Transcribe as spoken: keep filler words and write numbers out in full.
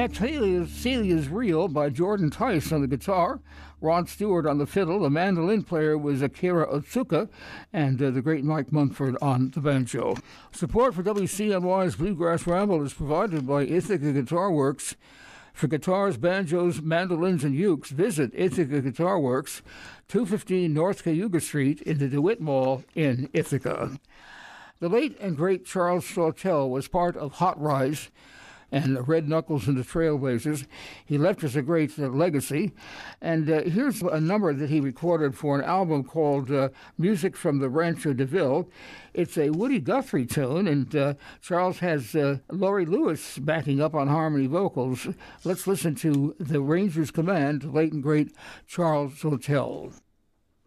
that Celia, Celia's Reel by Jordan Tice on the guitar, Ron Stewart on the fiddle, the mandolin player was Akira Otsuka, and uh, the great Mike Munford on the banjo. Support for W C N Y's Bluegrass Ramble is provided by Ithaca Guitar Works. For guitars, banjos, mandolins, and ukes, visit Ithaca Guitar Works, two fifteen North Cayuga Street in the DeWitt Mall in Ithaca. The late and great Charles Sawtelle was part of Hot Rize and Red Knuckles and the Trailblazers. He left us a great uh, legacy. And uh, here's a number that he recorded for an album called uh, Music from the Rancho de Ville. It's a Woody Guthrie tune, and uh, Charles has uh, Laurie Lewis backing up on harmony vocals. Let's listen to The Ranger's Command, the late and great Charles Sawtelle.